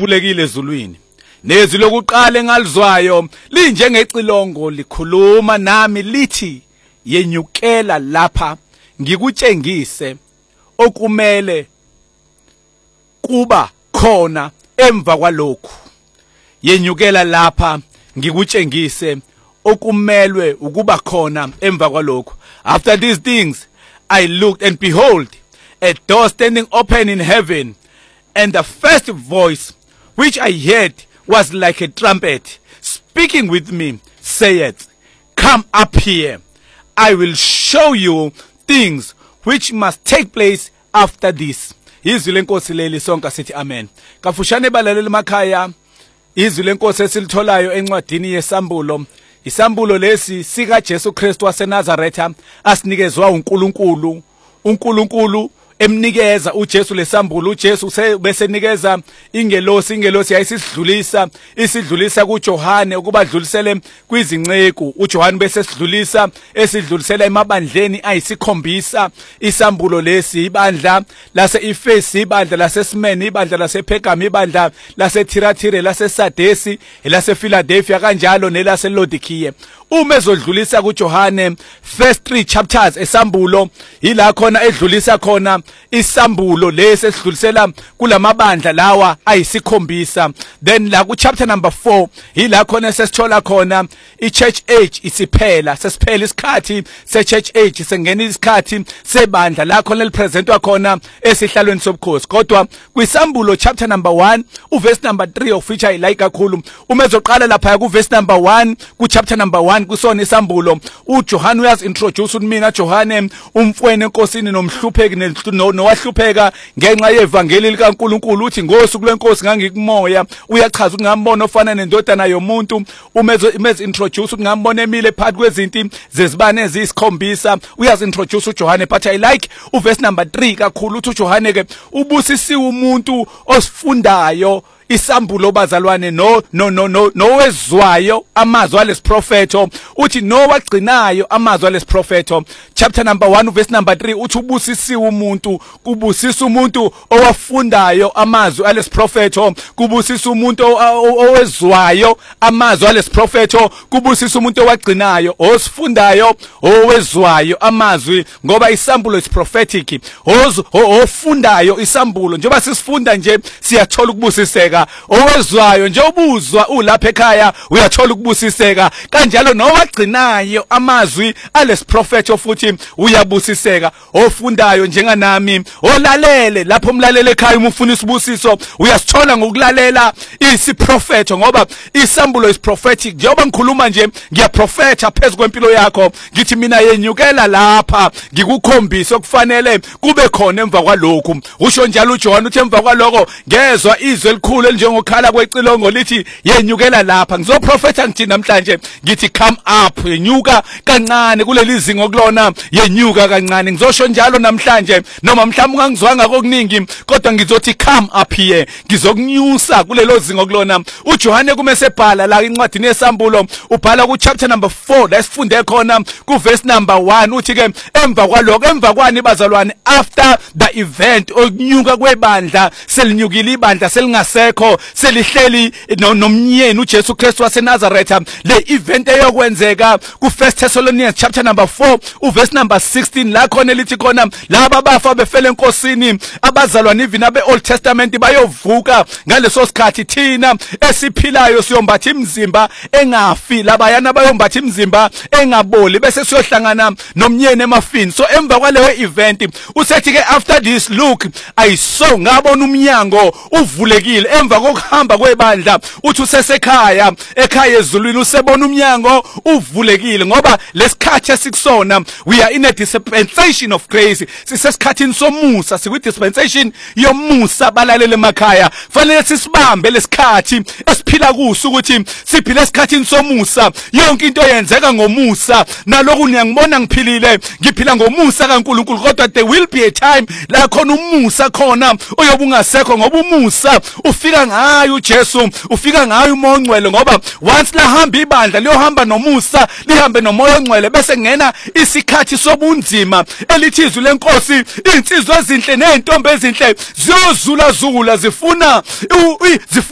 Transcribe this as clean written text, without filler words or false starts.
livulekile ezulwini. Nezwi lokuqala engalizwayo linjengecilongo likhuluma nami lithi, yenyukela lapha ngikutshengise okumele kuba khona emva kwalokhu. Yenyukela lapha ngikutshengise okumelwe ukuba khona emva kwalokhu. After these things I looked, and behold, a door standing open in heaven, and the first voice which I heard was like a trumpet speaking with me, saith, come up here, I will show you things which must take place after this. Izwi lenkosi leli sonke sithi amen. Kafushane balaleli emakhaya, izwi lenkosi esilitholayo encwadini yesambulo, isambulo lesi sika Jesu Kristu waseNazaretha asinikezwa uNkulunkulu emnikeza uJesu lesambulo. uJesu besenikeza ingelosi yayisidlulisa kuJohane ukuba adlulisele kwizinceku. uJohane bese esidlulisela emabandleni ayisikhombisa. isambulo lesi ibandla lase-Efesi, ibandla laseSmyrna, ibandla lasePergama, ibandla laseThyatira, laseSardesi, lasePhiladelphia kanjalo nelaseLaodikiya. Uma ezodlulisa kuJohane first 3 chapters esambulo, ila khona edlulisa khona isambulo lesi esidlulisela kulamabandla lawa ayisikhombisa. Then la ku chapter number 4 ila khona sesithola khona ichurch age isiphela, sesiphela isikhathi se-church age, sengena isikhathi sebandla la khona lipresentwa khona esihlalweni sobukhosi. Kodwa kwisambulo chapter number 1 uverse number 3 of which I like kakhulu, uma ezoqala lapha ku verse number 1 ku chapter number 1 kusona isambulo, uJohane uyazintroduce ukuthi mina Johane umfweni enkosini nomhlupheki nowahlupheka ngenxa yevangeli likaNkulunkulu. Uthi ngosuku lwenkosi ngangikumoya, uyachaza ukuthi ngambona ofana nendodana yomuntu. Uma ezintroduce ukuthi ngambona emile phakathi kwezinti zezibane ezisikhombisa, uyazintroduce uJohane. But I like uverse number 3 kakhulu, uthi uJohane ke ubusisiwe umuntu osifundayo isambulo bazalwane nowezwayo amazwi alesiprofeto. Uthi nowagcinayo amazwi alesiprofeto. Chapter number 1 verse number 3 uthi ubusisiwe umuntu, kubusisa umuntu owafundayo amazwi alesiprofeto, kubusisa umuntu owezwayo amazwi alesiprofeto, kubusisa umuntu owagcinayo, osifundayo, owezwayo amazwi, ngoba isambulo is prophetic. Ofundayo isambulo, njengoba sisifunda nje siyathola ukubusiseka. Owezwayo nje ubuzwa ulapha ekhaya uyathola ukubusiseka, kanjalo nowagcinayo amazwi alesiprofeto futhi uyabusiseka. Ofundayo njenganami, olalele lapho umlalele ekhaya uma ufuna isibusiso uyasithola ngokulalela isiprofeto, ngoba isambulo is prophetic. Njengoba ngikhuluma nje ngiyaprofetha phezu kwempilo yakho, ngithi mina yenyukela lapha ngikukhombisa okufanele kube khona emva kwalokhu. Usho njalo uJohane uthi emva kwalokho ngezwa izwi elikhulu elinjengokhala kwecilongo lithi yenyukela lapha. Ngizoprofetha ngithi namhlanje ngithi come up, yenyuka kancane kuleli zingo kulona, yenyuka kancane. Ngizosho njalo namhlanje, noma mhlawumbe ungangizwanga kokuningi, kodwa ngizothi come up here, ngizokunyusa kulelo zingo kulona. uJohane kumesebhala la incwadini yesambulo ubhala ku chapter number 4 la sifunde khona ku verse number 1, uthi ke emva kwalokho, emva kwani bazalwane, after the event okunyuka kwebandla, selinyukile ibandla selingasekho, selihleli nomnyeni uJesu Kristu waseNazaretha. Le event eyokwenzeka ku 1 Thessalonians chapter number 4 uverse number 16 la khona lithi khona laba bafa befele enkosini abazalwane even abe Old Testament bayovuka ngaleso sikhathi. Thina esiphilayo siyombatha imizimba engafi, labayana bayombatha imizimba engaboli bese siyohlangana nomnyeni emafini. So emva kwaleyo event usethi ke after this look I saw, ngabona umnyango uvulekile emva kokuhamba kwebandla. Uthi usesekhaya ekhaya ezulwini usebona umnyango uvulekile, ngoba lesikhathi esikusona we are in a dispensation of grace. Sisesikhathini somusa, sikwi dispensation yomusa. Balalele emakhaya, fanele sisibambe lesikhathi esiphila kuso ukuthi siphile esikhathini somusa. Yonke into yenzeka ngomusa, naloku niyangibona ngiphilile ngiphila ngomusa kaNkulunkulu, kodwa there will be a time la khona umusa khona oyobe ungasekho, ngoba umusa ufika ngayo uJesu, ufika ngayo uMoya oNgcwele, ngoba once lahamba ibandla liyohamba nomusa, lihambe noMoya oNgcwele, bese ngena isikhathi sobunzima elithi izwi lenkosi, insizwa ezinhle nentombi ezinhle ziyozula zula zifuna